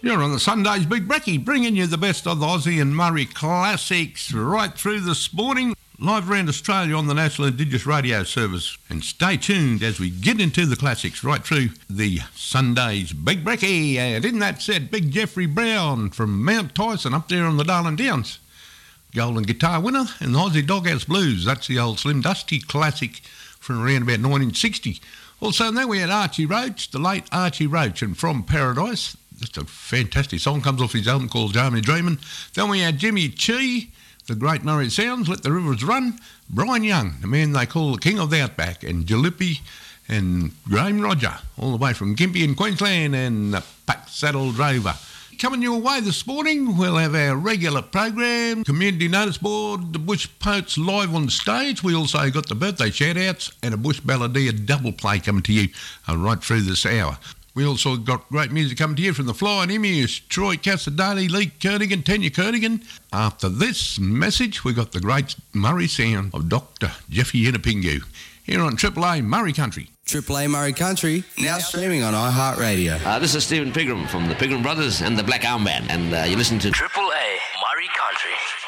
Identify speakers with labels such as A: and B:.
A: You're on the Sunday's Big Brekkie, bringing you the best of the Aussie and Murray classics right through this morning, live around Australia on the National Indigenous Radio Service. And stay tuned as we get into the classics right through the Sunday's Big Brekkie. And in that set, Big Jeffrey Brown from Mount Tyson up there on the Darling Downs. Golden guitar winner and the Aussie Doghouse Blues. That's the old Slim Dusty classic from around about 1960. Also, then we had Archie Roach, the late Archie Roach, and From Paradise. Just a fantastic song, comes off his album called Germany Dreamin'. Then we had Jimmy Chi, the great Murray Sounds, Let the Rivers Run. Brian Young, the man they call the King of the Outback, and Jalippi and Graham Roger, all the way from Gympie in Queensland, and the Pack Saddle Drover. Coming your way this morning, we'll have our regular program, Community Notice Board, the Bush Poets live on stage. We also got the birthday shout-outs and a Bush Balladeer double play coming to you right through this hour. We also got great music coming to you from the Flying Emus, Troy Casadale, Lee Kernigan, Tanya Kernigan. After this message, we got the great Murray sound of Dr. Jeffy Yinapingu here on Triple A Murray Country.
B: Triple A Murray Country, now streaming on iHeartRadio.
C: This is Stephen Pigram from the Pigram Brothers and the Black Armband, and you listen to
D: Triple A Murray Country.